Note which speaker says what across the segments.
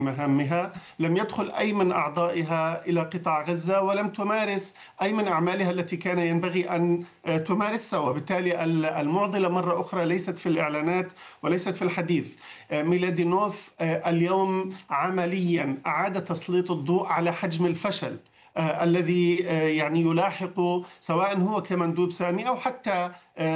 Speaker 1: مهامها، لم يدخل أي من أعضائها إلى قطاع غزة، ولم تمارس أي من أعمالها التي كان ينبغي أن تمارسها. وبالتالي المعضلة مرة أخرى ليست في الإعلانات وليست في الحديث. ميلادينوف اليوم عمليا أعاد تسليط الضوء على حجم الفشل الذي يعني يلاحق، سواء هو كمندوب سامي أو حتى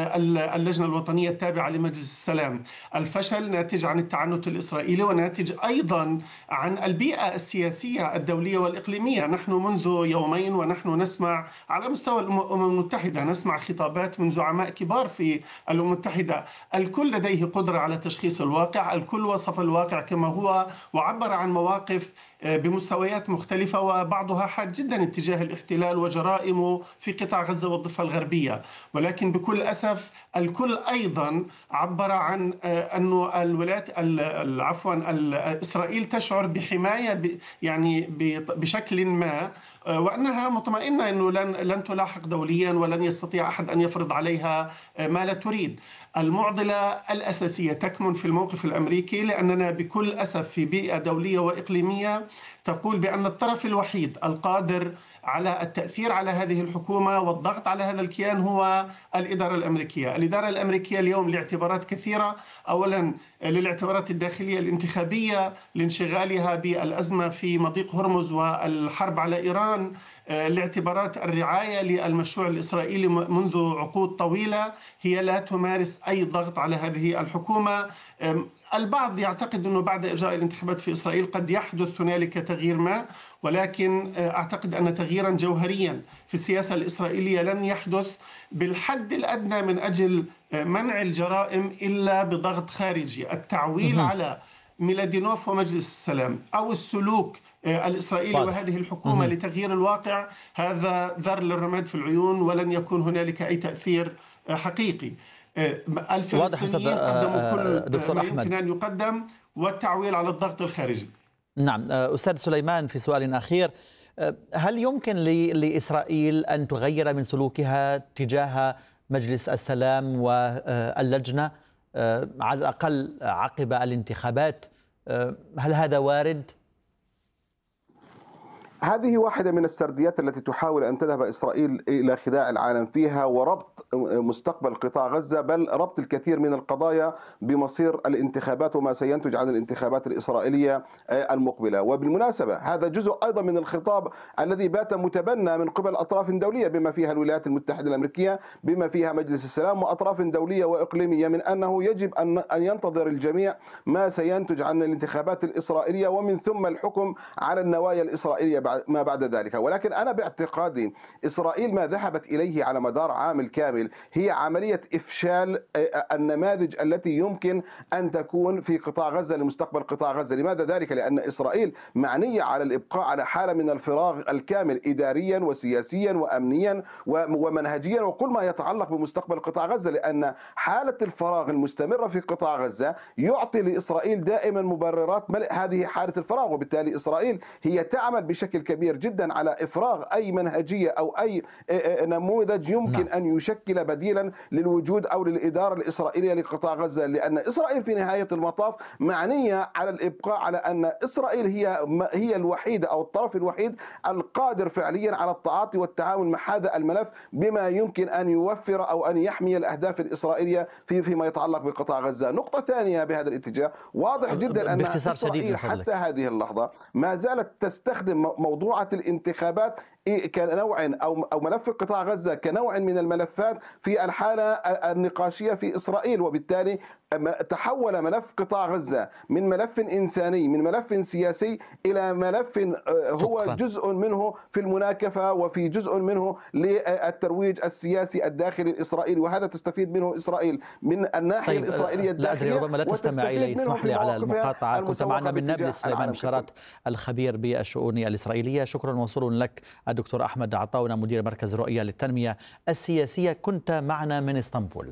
Speaker 1: اللجنة الوطنية التابعة لمجلس السلام. الفشل ناتج عن التعنت الإسرائيلي، وناتج أيضا عن البيئة السياسية الدولية والإقليمية. نحن منذ يومين ونحن نسمع على مستوى الأمم المتحدة، نسمع خطابات من زعماء كبار في الأمم المتحدة. الكل لديه قدرة على تشخيص الواقع، الكل وصف الواقع كما هو وعبر عن مواقف بمستويات مختلفة، وبعضها حاد جدا اتجاه الاحتلال وجرائمه في قطاع غزة والضفة الغربية. ولكن بكل أسف الكل أيضا عبر عن أنه الولايات عفوا إسرائيل تشعر بحماية يعني بشكل ما، وأنها مطمئنة أنه لن تلاحق دوليا ولن يستطيع أحد أن يفرض عليها ما لا تريد. المعضلة الأساسية تكمن في الموقف الأمريكي، لأننا بكل أسف في بيئة دولية وإقليمية تقول بأن الطرف الوحيد القادر على التأثير على هذه الحكومة والضغط على هذا الكيان هو الإدارة الأمريكية. الإدارة الأمريكية اليوم لاعتبارات كثيرة، أولا للاعتبارات الداخلية الانتخابية، لانشغالها بالأزمة في مضيق هرمز والحرب على إيران، لاعتبارات الرعاية للمشروع الإسرائيلي منذ عقود طويلة. هي لا تمارس أي ضغط على هذه الحكومة. البعض يعتقد أنه بعد إجراء الانتخابات في إسرائيل قد يحدث هنالك تغيير ما، ولكن أعتقد أن تغييرا جوهريا في السياسة الإسرائيلية لن يحدث بالحد الأدنى من أجل منع الجرائم إلا بضغط خارجي. التعويل على ميلادينوف ومجلس السلام أو السلوك الإسرائيلي
Speaker 2: واضح.
Speaker 1: وهذه الحكومة لتغيير الواقع، هذا ذر للرماد في العيون، ولن يكون هنالك أي تأثير حقيقي.
Speaker 2: واضح أستاذ
Speaker 1: الفلسطينيين قدموا كل
Speaker 2: دكتور
Speaker 1: ما يمكن
Speaker 2: أحمد.
Speaker 1: أن يقدم، والتعويل على الضغط الخارجي.
Speaker 2: نعم أستاذ سليمان، في سؤال أخير، هل يمكن لإسرائيل أن تغير من سلوكها تجاه مجلس السلام واللجنة على الأقل عقب الانتخابات؟ هل هذا وارد؟
Speaker 3: هذه واحدة من السرديات التي تحاول أن تذهب إسرائيل إلى خداع العالم فيها وربط مستقبل قطاع غزة، بل ربط الكثير من القضايا بمصير الانتخابات وما سينتج عن الانتخابات الإسرائيلية المقبلة. وبالمناسبة هذا جزء أيضا من الخطاب الذي بات متبنى من قبل أطراف دولية بما فيها الولايات المتحدة الأمريكية، بما فيها مجلس السلام وأطراف دولية وإقليمية، من أنه يجب أن ينتظر الجميع ما سينتج عن الانتخابات الإسرائيلية ومن ثم الحكم على النوايا الإسرائيلية ما بعد ذلك. ولكن أنا باعتقادي إسرائيل ما ذهبت إليه على مدار عام كامل هي عملية إفشال النماذج التي يمكن أن تكون في قطاع غزة لمستقبل قطاع غزة. لماذا ذلك؟ لأن إسرائيل معنية على الإبقاء على حالة من الفراغ الكامل إداريا وسياسيا وأمنيا ومنهجيا وكل ما يتعلق بمستقبل قطاع غزة، لأن حالة الفراغ المستمرة في قطاع غزة يعطي لإسرائيل دائما مبررات ملء هذه حالة الفراغ. وبالتالي إسرائيل هي تعمل بشكل كبير جدا على إفراغ أي منهجية أو أي نموذج يمكن أن يشكل بديلا للوجود أو للإدارة الإسرائيلية لقطاع غزة، لأن إسرائيل في نهاية المطاف معنية على الإبقاء على أن إسرائيل هي الوحيدة أو الطرف الوحيد القادر فعليا على التعاطي والتعامل مع هذا الملف بما يمكن أن يوفر أو أن يحمي الأهداف الإسرائيلية فيما يتعلق بقطاع غزة. نقطة ثانية بهذا الاتجاه، واضح جدا أن إسرائيل حتى هذه اللحظة ما زالت تستخدم موضوعة الانتخابات كنوع أو ملف قطاع غزة كنوع من الملفات في الحالة النقاشية في إسرائيل. وبالتالي تحول ملف قطاع غزة من ملف إنساني، من ملف سياسي، إلى ملف هو جزء منه في المناكفة وفي جزء منه للترويج السياسي الداخلي الإسرائيلي، وهذا تستفيد منه إسرائيل من الناحية الإسرائيلية الداخلية.
Speaker 2: لا أدري، ربما لا تستمع إلي، اسمح لي على المقاطعة. كنت معنا من نابلس سليمان بشارات، الخبير بالشؤون الإسرائيلية. شكرا موصول لك الدكتور أحمد عطاونة، مدير مركز الرؤية للتنمية السياسية، كنت معنا من اسطنبول.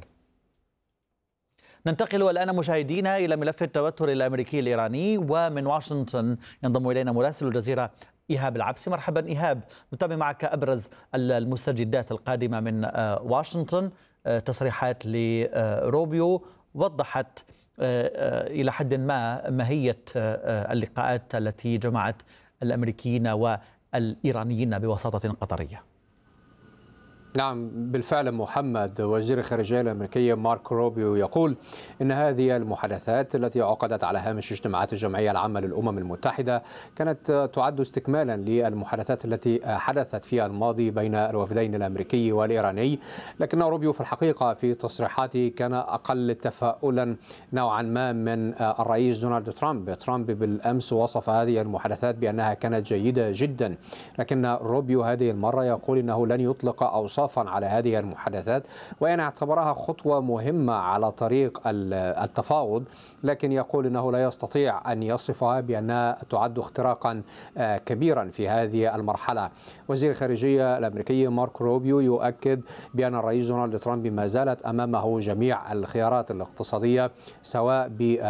Speaker 2: ننتقل الآن مشاهدينا إلى ملف التوتر الأمريكي الإيراني، ومن واشنطن ينضم إلينا مراسل الجزيرة إيهاب العبسي. مرحبا إيهاب، نتابع معك أبرز المستجدات القادمة من واشنطن. تصريحات لروبيو وضحت إلى حد ما ماهية اللقاءات التي جمعت الأمريكيين والإيرانيين بوساطة قطرية؟
Speaker 4: نعم بالفعل محمد، وزير الخارجية الأمريكي مارك روبيو يقول إن هذه المحادثات التي عقدت على هامش اجتماعات الجمعية العامة للأمم المتحدة كانت تعد استكمالا للمحادثات التي حدثت في الماضي بين الوفدين الأمريكي والإيراني. لكن روبيو في الحقيقة في تصريحاته كان أقل تفاؤلا نوعا ما من الرئيس دونالد ترامب. بالأمس وصف هذه المحادثات بأنها كانت جيدة جدا، لكن روبيو هذه المرة يقول إنه لن يطلق أوصافا على هذه المحادثات، وإن اعتبرها خطوة مهمة على طريق التفاوض، لكن يقول إنه لا يستطيع أن يصفها بأنها تعد اختراقا كبيرا في هذه المرحلة. وزير الخارجية الأمريكي مارك روبيو يؤكد بأن الرئيس دونالد ترامب ما زالت أمامه جميع الخيارات الاقتصادية، سواء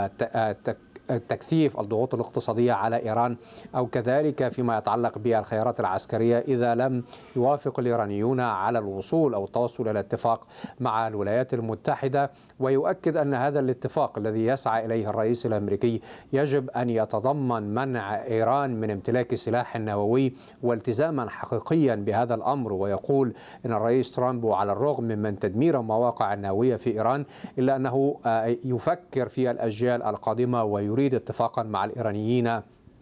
Speaker 4: تكثيف الضغوط الاقتصادية على إيران أو كذلك فيما يتعلق بالخيارات العسكرية إذا لم يوافق الإيرانيون على الوصول أو التوصل إلى اتفاق مع الولايات المتحدة. ويؤكد أن هذا الاتفاق الذي يسعى إليه الرئيس الأمريكي يجب أن يتضمن منع إيران من امتلاك سلاح نووي والتزاما حقيقيا بهذا الأمر. ويقول أن الرئيس ترامب على الرغم من تدمير مواقع النووية في إيران إلا أنه يفكر في الأجيال القادمة ويريد اتفاقا مع الإيرانيين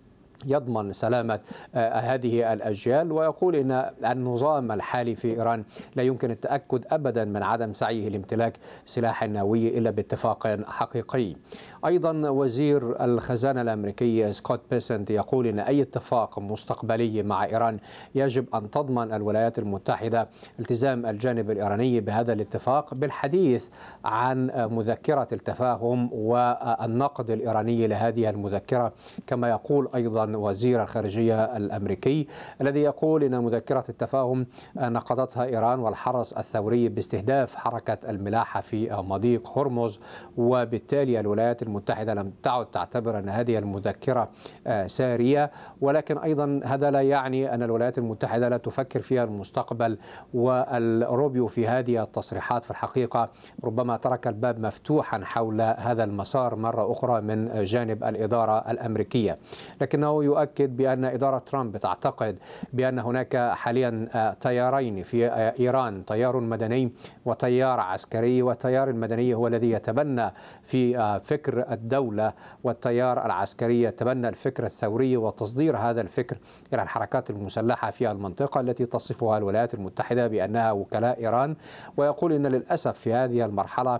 Speaker 4: يضمن سلامة هذه الأجيال. ويقول إن النظام الحالي في إيران لا يمكن التأكد أبدا من عدم سعيه لامتلاك سلاح نووي إلا باتفاق حقيقي. أيضا وزير الخزانة الأمريكي سكوت بيسنت يقول إن أي اتفاق مستقبلي مع إيران يجب أن تضمن الولايات المتحدة التزام الجانب الإيراني بهذا الاتفاق، بالحديث عن مذكرة التفاهم والنقد الإيراني لهذه المذكرة. كما يقول أيضا وزير الخارجية الأمريكي الذي يقول إن مذكرة التفاهم نقضتها إيران والحرس الثوري باستهداف حركة الملاحة في مضيق هرمز، وبالتالي الولايات المتحدة لم تعد تعتبر أن هذه المذكرة سارية. ولكن أيضا هذا لا يعني أن الولايات المتحدة لا تفكر في المستقبل. والروبيو في هذه التصريحات في الحقيقة ربما ترك الباب مفتوحا حول هذا المسار مرة أخرى من جانب الإدارة الأمريكية. لكنه يؤكد بأن إدارة ترامب تعتقد بأن هناك حاليا تيارين في إيران، تيار مدني وتيار عسكري، والتيار المدني هو الذي يتبنى في فكر الدولة، والتيار العسكري يتبنى الفكر الثوري وتصدير هذا الفكر إلى الحركات المسلحة في المنطقة التي تصفها الولايات المتحدة بأنها وكلاء إيران. ويقول إن للأسف في هذه المرحلة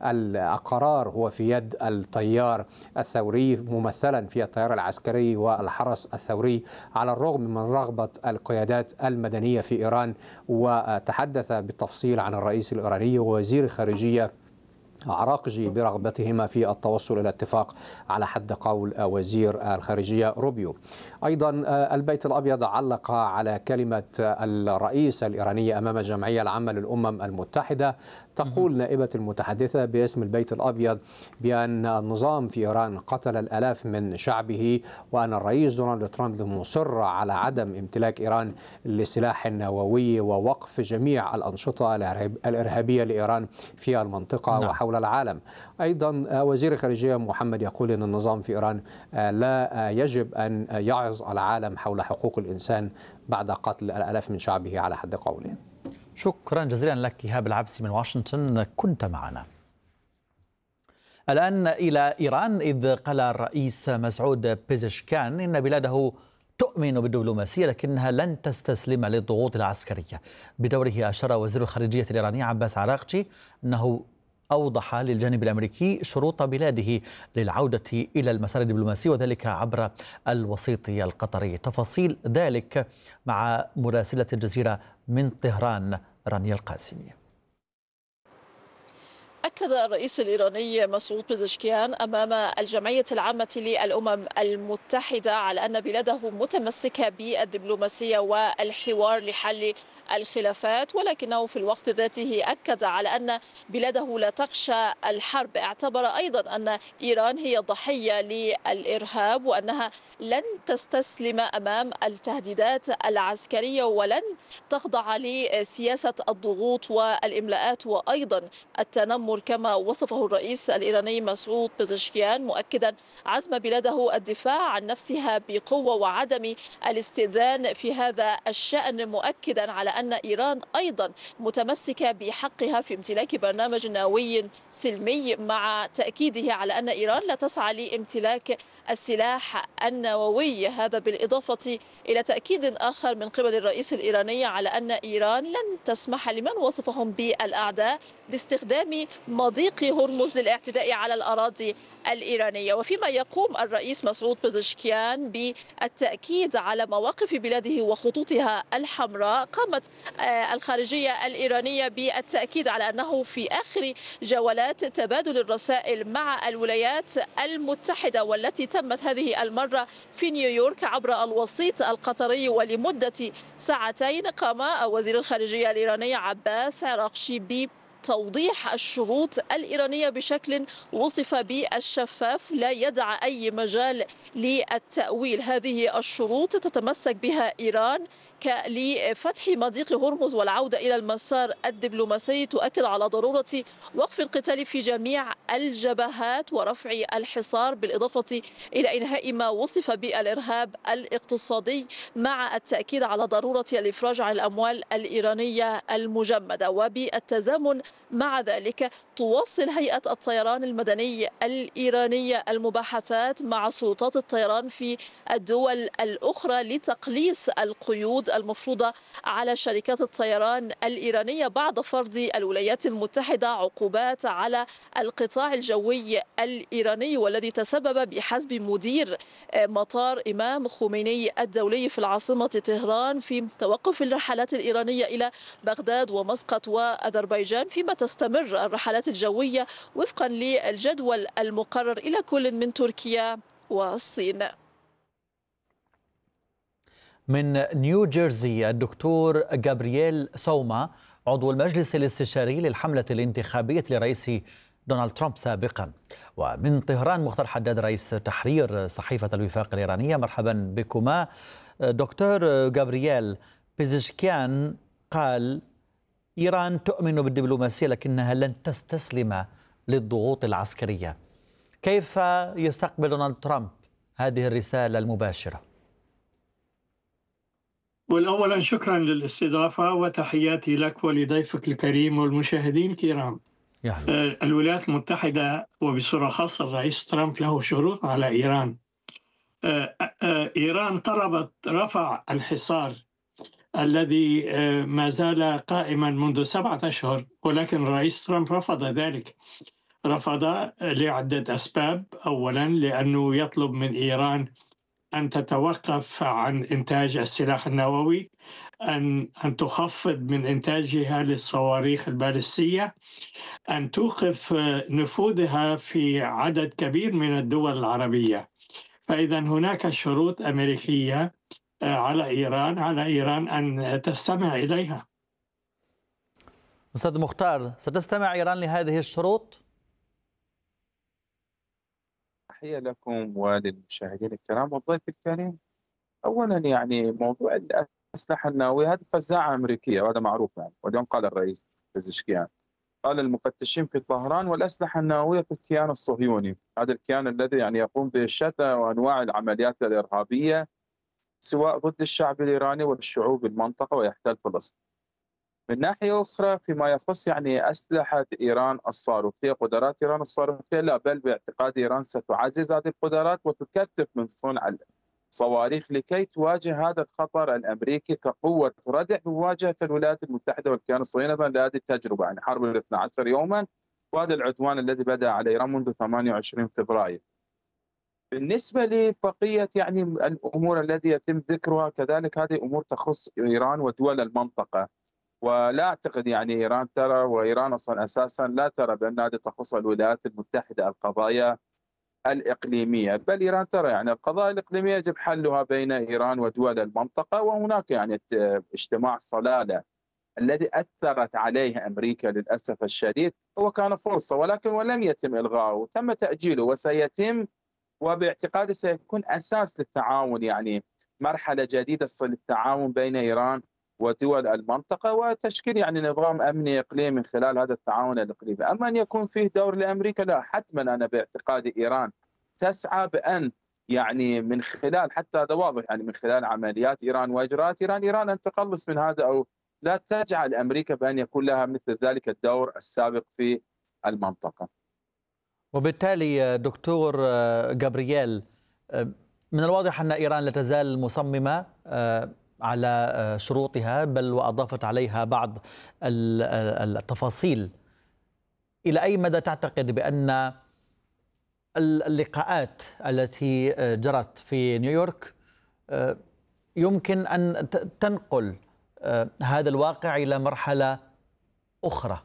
Speaker 4: القرار هو في يد التيار الثوري ممثلا في التيار العسكري والحرس الثوري، على الرغم من رغبة القيادات المدنية في إيران. وتحدث بالتفصيل عن الرئيس الإيراني ووزير الخارجية عراقجي برغبتهما في التوصل إلى اتفاق على حد قول وزير الخارجية روبيو. أيضا البيت الأبيض علق على كلمة الرئيس الإيراني أمام الجمعية العامة للأمم المتحدة. تقول نائبة المتحدثة باسم البيت الأبيض بأن النظام في إيران قتل الآلاف من شعبه، وأن الرئيس دونالد ترامب مصر على عدم امتلاك إيران لسلاح نووي ووقف جميع الأنشطة الإرهابية لإيران في المنطقة وحول العالم. أيضا وزير الخارجية محمد يقول أن النظام في إيران لا يجب أن يعظ العالم حول حقوق الإنسان بعد قتل الآلاف من شعبه على حد قوله.
Speaker 2: شكرا جزيلا لك إيهاب العبسي من واشنطن، كنت معنا. الآن إلى إيران، إذ قال الرئيس مسعود بيزشكان إن بلاده تؤمن بالدبلوماسية لكنها لن تستسلم للضغوط العسكرية. بدوره أشار وزير الخارجية الإيراني عباس عراقجي أنه أوضح للجانب الأمريكي شروط بلاده للعودة إلى المسار الدبلوماسي، وذلك عبر الوسيط القطري. تفاصيل ذلك مع مراسلة الجزيرة من طهران رانيا القاسمي.
Speaker 5: أكد الرئيس الإيراني مسعود بيزشكيان أمام الجمعية العامة للأمم المتحدة على أن بلاده متمسكة بالدبلوماسية والحوار لحل الخلافات، ولكنه في الوقت ذاته أكد على أن بلاده لا تخشى الحرب. اعتبر أيضا أن إيران هي ضحية للإرهاب وأنها لن تستسلم أمام التهديدات العسكرية ولن تخضع لسياسة الضغوط والإملاءات وأيضا التنمر الأمور كما وصفه الرئيس الإيراني مسعود بزشكيان، مؤكدا عزم بلاده الدفاع عن نفسها بقوة وعدم الاستئذان في هذا الشأن، مؤكدا على أن إيران أيضا متمسكة بحقها في امتلاك برنامج نووي سلمي، مع تأكيده على أن إيران لا تسعى لامتلاك السلاح النووي. هذا بالإضافة إلى تأكيد آخر من قبل الرئيس الإيراني على أن إيران لن تسمح لمن وصفهم بالأعداء باستخدام مضيق هرمز للاعتداء على الأراضي الإيرانية. وفيما يقوم الرئيس مسعود بزشكيان بالتأكيد على مواقف بلاده وخطوطها الحمراء، قامت الخارجية الإيرانية بالتأكيد على أنه في آخر جولات تبادل الرسائل مع الولايات المتحدة والتي تمت هذه المرة في نيويورك عبر الوسيط القطري ولمدة ساعتين، قام وزير الخارجية الإيراني عباس عراقشي توضيح الشروط الإيرانية بشكل وصف بالشفاف لا يدع أي مجال للتأويل. هذه الشروط تتمسك بها إيران لفتح مضيق هرمز والعودة إلى المسار الدبلوماسي، تؤكد على ضرورة وقف القتال في جميع الجبهات ورفع الحصار، بالإضافة إلى إنهاء ما وصف بالإرهاب الاقتصادي، مع التأكيد على ضرورة الإفراج عن الأموال الإيرانية المجمدة. وبالتزامن مع ذلك تواصل هيئة الطيران المدني الإيرانية المباحثات مع سلطات الطيران في الدول الأخرى لتقليص القيود المفروضة على شركات الطيران الإيرانية بعد فرض الولايات المتحدة عقوبات على القطاع الجوي الإيراني، والذي تسبب بحسب مدير مطار إمام خميني الدولي في العاصمة طهران في توقف الرحلات الإيرانية إلى بغداد ومسقط وأذربيجان، فيما تستمر الرحلات الجوية وفقا للجدول المقرر إلى كل من تركيا والصين.
Speaker 2: من نيو جيرسي الدكتور جابرييل سوما، عضو المجلس الاستشاري للحملة الانتخابية لرئيس دونالد ترامب سابقا. ومن طهران مختار حداد رئيس تحرير صحيفة الوفاق الإيرانية، مرحبا بكما. دكتور جابرييل، بيزشكيان قال إيران تؤمن بالدبلوماسية لكنها لن تستسلم للضغوط العسكرية. كيف يستقبل دونالد ترامب هذه الرسالة المباشرة؟
Speaker 6: والأولا شكرا للاستضافة وتحياتي لك ولضيفك الكريم والمشاهدين الكرام. الولايات المتحدة وبصورة خاصة الرئيس ترامب له شروط على إيران. إيران طلبت رفع الحصار الذي ما زال قائما منذ 7 أشهر، ولكن الرئيس ترامب رفض ذلك. رفض لعدة أسباب. أولا لأنه يطلب من إيران أن تتوقف عن إنتاج السلاح النووي، أن تخفض من إنتاجها للصواريخ البالستية، أن توقف نفوذها في عدد كبير من الدول العربية. فإذا هناك شروط أمريكية على إيران أن تستمع إليها.
Speaker 2: أستاذ مختار، ستستمع إيران لهذه الشروط؟
Speaker 7: تحية لكم وللمشاهدين الكرام والضيف الكريم. أولا يعني موضوع الأسلحة النووية هذه فزاعة أمريكية وهذا معروف يعني، واليوم قال الرئيس بزشكيان، قال المفتشين في طهران والأسلحة النووية في الكيان الصهيوني، هذا الكيان الذي يعني يقوم بشتى وأنواع العمليات الإرهابية سواء ضد الشعب الإيراني والشعوب المنطقة ويحتل فلسطين. من ناحية أخرى فيما يخص يعني أسلحة إيران الصاروخية، قدرات إيران الصاروخية، لا بل باعتقاد إيران ستعزز هذه القدرات وتكثف من صنع الصواريخ لكي تواجه هذا الخطر الأمريكي كقوة ردع بمواجهة الولايات المتحدة والكيان الصهيوني لهذه التجربة، يعني حرب 12 يوما وهذا العدوان الذي بدأ على إيران منذ 28 فبراير. بالنسبة لبقية يعني الأمور التي يتم ذكرها كذلك هذه أمور تخص إيران ودول المنطقة، ولا أعتقد يعني إيران ترى، وإيران أصلا أساسا لا ترى بأن هذه تخص الولايات المتحدة القضايا الإقليمية، بل إيران ترى يعني القضايا الإقليمية يجب حلها بين إيران ودول المنطقة. وهناك يعني اجتماع صلالة الذي أثرت عليه أمريكا للأسف الشديد هو كان فرصة ولم يتم إلغاؤه، تم تأجيله وسيتم، وباعتقادي سيكون أساس للتعاون، يعني مرحلة جديدة للتعاون بين إيران ودول المنطقة وتشكيل يعني نظام أمني إقليمي من خلال هذا التعاون الإقليمي. أما أن يكون فيه دور لأمريكا، لا، حتما أنا باعتقادي إيران تسعى بأن يعني من خلال، حتى هذا واضح يعني من خلال عمليات إيران وإجراءات إيران أن تقلص من هذا، أو لا تجعل أمريكا بأن يكون لها مثل ذلك الدور السابق في المنطقة.
Speaker 2: وبالتالي دكتور جابرييل، من الواضح أن إيران لا تزال مصممة على شروطها، بل وأضافت عليها بعض التفاصيل. إلى أي مدى تعتقد بأن اللقاءات التي جرت في نيويورك يمكن أن تنقل هذا الواقع إلى مرحلة أخرى؟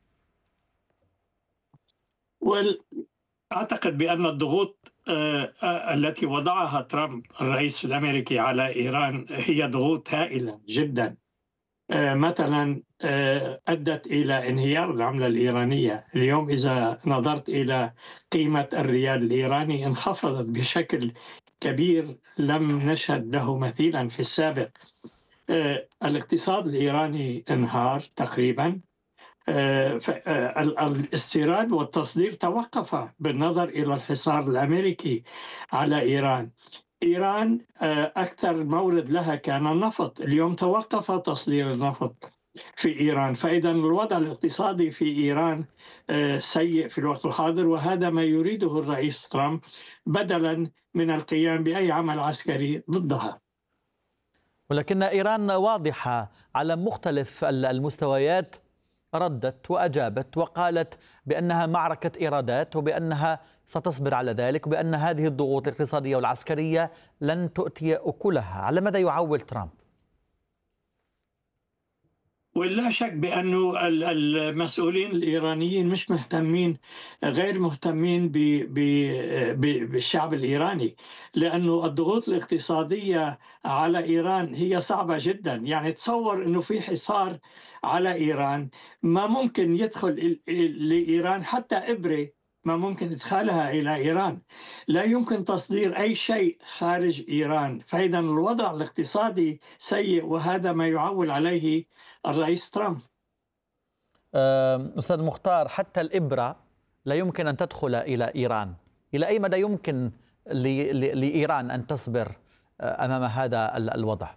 Speaker 6: أعتقد بأن الضغوط التي وضعها ترامب الرئيس الأمريكي على إيران هي ضغوط هائلة جدا. مثلا أدت إلى انهيار العملة الإيرانية. اليوم إذا نظرت إلى قيمة الريال الإيراني انخفضت بشكل كبير لم نشهد له مثيلا في السابق. الاقتصاد الإيراني انهار تقريبا. الاستيراد والتصدير توقف بالنظر إلى الحصار الأمريكي على إيران. إيران أكثر مورد لها كان النفط، اليوم توقف تصدير النفط في إيران. فإذا الوضع الاقتصادي في إيران سيء في الوقت الحاضر، وهذا ما يريده الرئيس ترامب بدلا من القيام بأي عمل عسكري ضدها.
Speaker 2: ولكن إيران واضحة على مختلف المستويات، ردت وأجابت وقالت بأنها معركة إيرادات، وبأنها ستصبر على ذلك، وبأن هذه الضغوط الاقتصادية والعسكرية لن تؤتي أكلها. على ماذا يعول ترامب؟
Speaker 6: ولا شك بأنه المسؤولين الإيرانيين مش مهتمين، غير مهتمين بالشعب الإيراني، لأنه الضغوط الاقتصادية على إيران هي صعبة جدا. يعني تصور أنه في حصار على إيران، ما ممكن يدخل لإيران حتى إبرة، ما ممكن إدخالها إلى إيران، لا يمكن تصدير أي شيء خارج إيران. فإذا الوضع الاقتصادي سيء، وهذا ما يعول عليه الرئيس ترامب.
Speaker 2: أستاذ مختار، حتى الإبرة لا يمكن أن تدخل إلى إيران. إلى أي مدى يمكن لإيران أن تصبر أمام هذا الوضع؟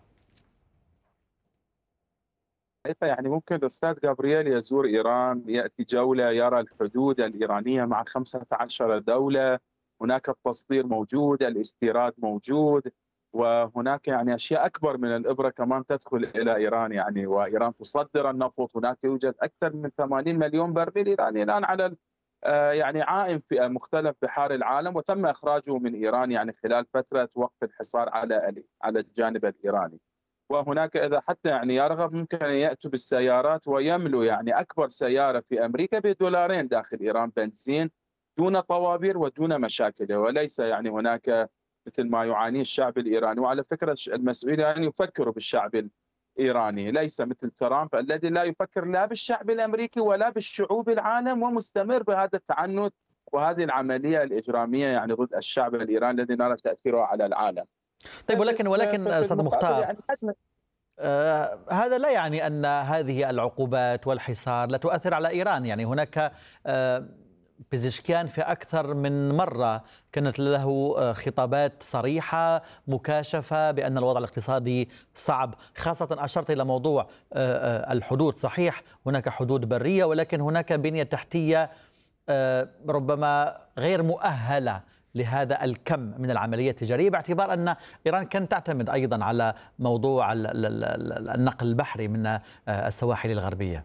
Speaker 7: يعني ممكن الأستاذ جابرييل يزور إيران، يأتي جولة، يرى الحدود الإيرانية مع 15 دولة، هناك التصدير موجود، الاستيراد موجود، وهناك يعني أشياء أكبر من الإبرة كمان تدخل إلى إيران. يعني وإيران تصدر النفط، هناك يوجد أكثر من 80 مليون برميل إيراني الآن على يعني عائم في مختلف بحار العالم، وتم إخراجه من إيران يعني خلال فترة وقف الحصار على الجانب الإيراني. وهناك إذا حتى يعني يرغب ممكن أن يأتوا بالسيارات ويملوا يعني أكبر سيارة في أمريكا $2 داخل إيران بنزين، دون طوابير ودون مشاكل، وليس يعني هناك مثل ما يعانيه الشعب الإيراني. وعلى فكرة المسؤولين يعني يفكروا بالشعب الإيراني، ليس مثل ترامب الذي لا يفكر لا بالشعب الأمريكي ولا بالشعوب العالم، ومستمر بهذا التعنت وهذه العملية الإجرامية يعني ضد الشعب الإيراني الذي نرى تأثيره على العالم.
Speaker 2: طيب، ولكن أستاذ مختار، يعني هذا لا يعني أن هذه العقوبات والحصار لا تؤثر على إيران. يعني هناك بيزشكيان في أكثر من مرة كانت له خطابات صريحة مكاشفة بأن الوضع الاقتصادي صعب، خاصة أشرت إلى موضوع الحدود. صحيح هناك حدود برية، ولكن هناك بنية تحتية ربما غير مؤهلة لهذا الكم من العملية التجارية، باعتبار أن إيران كانت تعتمد أيضا على موضوع النقل البحري من السواحل الغربية.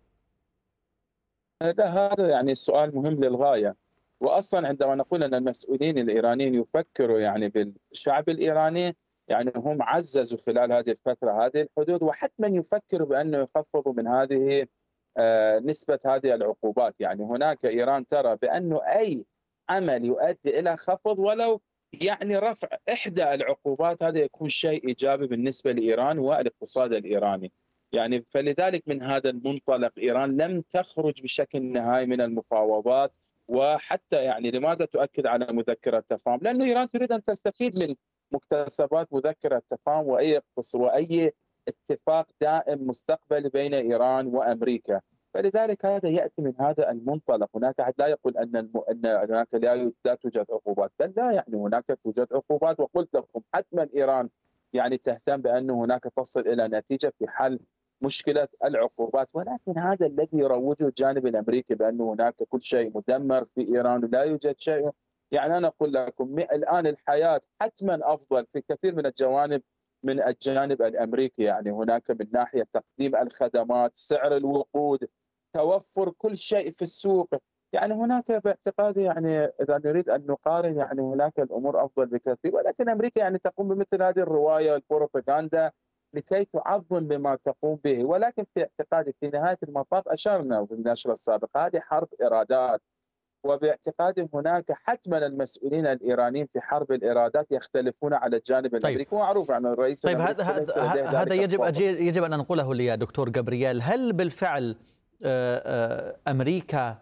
Speaker 7: هذا يعني سؤال مهم للغاية. وأصلا عندما نقول أن المسؤولين الإيرانيين يفكروا يعني بالشعب الإيراني، يعني هم عززوا خلال هذه الفترة هذه الحدود، وحتما يفكروا بأنه يخفضوا من هذه نسبة هذه العقوبات. يعني هناك إيران ترى بأنه أي عمل يؤدي إلى خفض ولو يعني رفع إحدى العقوبات، هذا يكون شيء إيجابي بالنسبة لإيران والاقتصاد الإيراني. يعني فلذلك من هذا المنطلق إيران لم تخرج بشكل نهائي من المفاوضات. وحتى يعني لماذا تؤكد على مذكرة تفاهم؟ لأن إيران تريد أن تستفيد من مكتسبات مذكرة تفاهم وأي اتفاق دائم مستقبلي بين إيران وأمريكا. فلذلك هذا يأتي من هذا المنطلق. هناك أحد لا يقول أن هناك لا توجد عقوبات، بل لا، يعني هناك توجد عقوبات. وقلت لكم حتما إيران يعني تهتم بأن هناك تصل إلى نتيجة في حل مشكلة العقوبات، ولكن هذا الذي يروجه الجانب الأمريكي بأن هناك كل شيء مدمر في إيران ولا يوجد شيء. يعني أنا أقول لكم الآن الحياة حتما أفضل في كثير من الجوانب من الجانب الأمريكي. يعني هناك من ناحية تقديم الخدمات، سعر الوقود، توفر كل شيء في السوق. يعني هناك باعتقادي يعني إذا نريد أن نقارن يعني هناك الأمور أفضل بكثير، ولكن أمريكا يعني تقوم بمثل هذه الرواية والبروباغندا لكي تعظم بما تقوم به. ولكن في اعتقادي في نهاية المطاف أشرنا في النشرة السابقة هذه حرب إرادات، وباعتقادي هناك حتما المسؤولين الإيرانيين في حرب الإرادات يختلفون على الجانب الأمريكي. ومعروف عن الرئيس
Speaker 2: طيب هذا يجب أن ننقله لي يا دكتور جابرييل. هل بالفعل أمريكا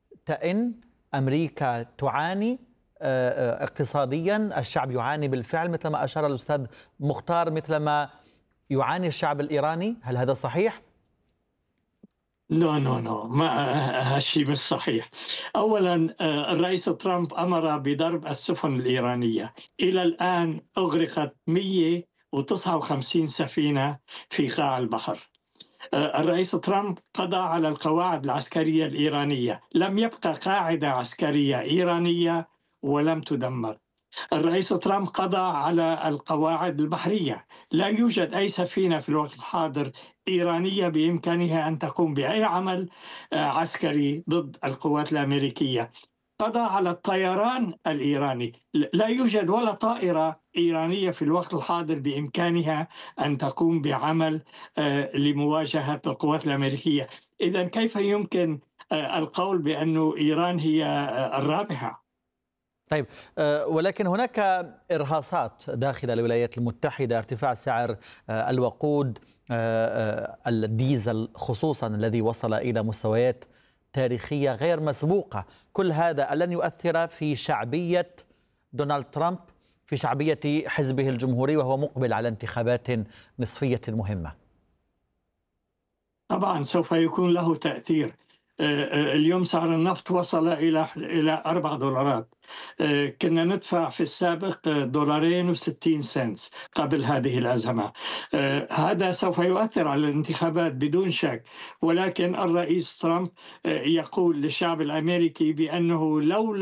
Speaker 2: أمريكا تعاني اقتصاديا؟ الشعب يعاني بالفعل مثل ما أشار الأستاذ مختار، مثل ما يعاني الشعب الإيراني؟ هل هذا صحيح؟
Speaker 6: لا ما هالشيء مش صحيح. أولا الرئيس ترامب أمر بضرب السفن الإيرانية. إلى الآن أغرقت 159 سفينة في قاع البحر. الرئيس ترامب قضى على القواعد العسكرية الإيرانية، لم يبقى قاعدة عسكرية إيرانية ولم تدمر. الرئيس ترامب قضى على القواعد البحرية، لا يوجد أي سفينة في الوقت الحاضر إيرانية بإمكانها أن تقوم بأي عمل عسكري ضد القوات الأمريكية. قضى على الطيران الإيراني، لا يوجد ولا طائرة إيرانية في الوقت الحاضر بإمكانها أن تقوم بعمل لمواجهة القوات الأمريكية. إذن كيف يمكن القول بأن إيران هي الرابحة؟
Speaker 2: طيب ولكن هناك إرهاصات داخل الولايات المتحدة، ارتفاع سعر الوقود، الديزل خصوصا الذي وصل إلى مستويات تاريخية غير مسبوقة. كل هذا لن يؤثر في شعبية دونالد ترامب، في شعبية حزبه الجمهوري وهو مقبل على انتخابات نصفية مهمة؟
Speaker 6: طبعا سوف يكون له تأثير. اليوم سعر النفط وصل إلى $4. كنا ندفع في السابق $2.60 قبل هذه الأزمة. هذا سوف يؤثر على الانتخابات بدون شك. ولكن الرئيس ترامب يقول للشعب الأمريكي بأنه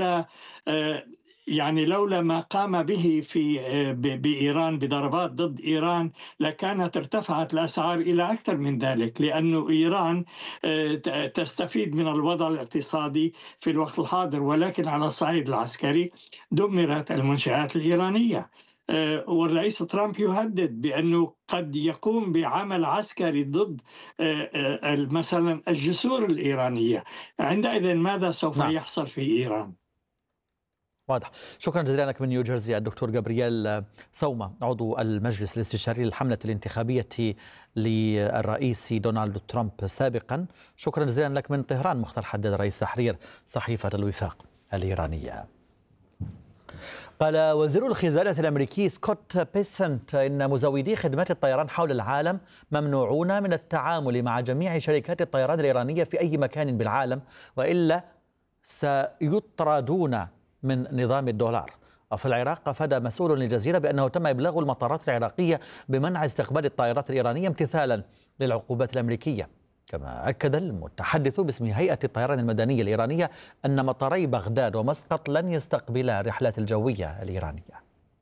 Speaker 6: لولا ما قام به بإيران بضربات ضد إيران لكانت ارتفعت الأسعار إلى أكثر من ذلك، لأن إيران تستفيد من الوضع الاقتصادي في الوقت الحاضر، ولكن على الصعيد العسكري دمرت المنشآت الإيرانية. والرئيس ترامب يهدد بأنه قد يقوم بعمل عسكري ضد مثلا الجسور الإيرانية. عندئذ ماذا سوف يحصل في إيران؟
Speaker 2: واضح. شكرا جزيلا لك من نيوجيرسي الدكتور جابرييل سومة، عضو المجلس الاستشاري للحملة الانتخابية للرئيس دونالد ترامب سابقا. شكرا جزيلا لك من طهران مختار حداد رئيس تحرير صحيفة الوفاق الإيرانية. قال وزير الخزانة الأمريكي سكوت بيسنت إن مزودي خدمات الطيران حول العالم ممنوعون من التعامل مع جميع شركات الطيران الإيرانية في أي مكان بالعالم، وإلا سيطردون من نظام الدولار. وفي العراق أفاد مسؤول للجزيرة بأنه تم إبلاغ المطارات العراقية بمنع استقبال الطائرات الإيرانية امتثالا للعقوبات الأمريكية. كما أكد المتحدث باسم هيئة الطيران المدنية الإيرانية أن مطاري بغداد ومسقط لن يستقبلا الرحلات الجوية الإيرانية.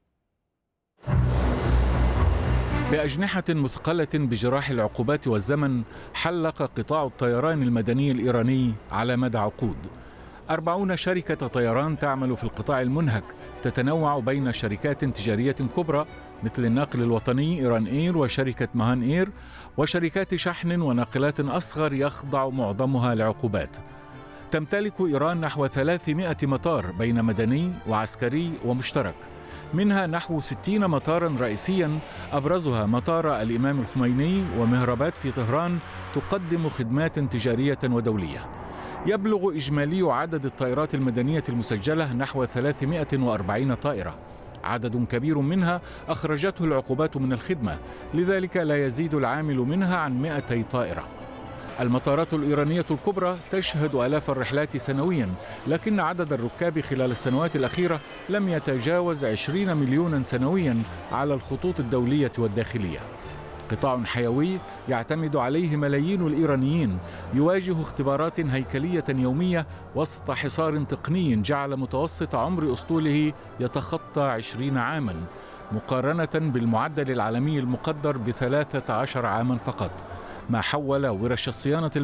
Speaker 8: بأجنحة مثقلة بجراح العقوبات والزمن حلق قطاع الطيران المدني الإيراني على مدى عقود. 40 شركة طيران تعمل في القطاع المنهك، تتنوع بين شركات تجارية كبرى مثل الناقل الوطني إيران إير وشركة مهان إير، وشركات شحن وناقلات أصغر يخضع معظمها لعقوبات. تمتلك إيران نحو 300 مطار بين مدني وعسكري ومشترك، منها نحو 60 مطارا رئيسيا أبرزها مطار الإمام الخميني ومهربات في طهران تقدم خدمات تجارية ودولية. يبلغ إجمالي عدد الطائرات المدنية المسجلة نحو 340 طائرة، عدد كبير منها أخرجته العقوبات من الخدمة، لذلك لا يزيد العامل منها عن 200 طائرة. المطارات الإيرانية الكبرى تشهد آلاف الرحلات سنويا، لكن عدد الركاب خلال السنوات الأخيرة لم يتجاوز 20 مليونا سنويا على الخطوط الدولية والداخلية. قطاع حيوي يعتمد عليه ملايين الإيرانيين، يواجه اختبارات هيكلية يومية وسط حصار تقني جعل متوسط عمر أسطوله يتخطى 20 عاما، مقارنة بالمعدل العالمي المقدر ب13 عاما فقط، ما حول ورش الصيانة